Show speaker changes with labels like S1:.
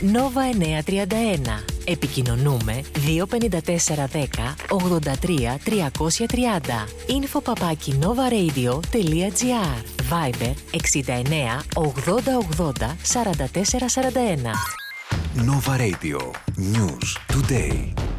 S1: Nova 931. Επικοινωνούμε 25410 83 330. info@novaradio.gr. Viber 69 80 80 44 41.
S2: Nova Radio. News Today.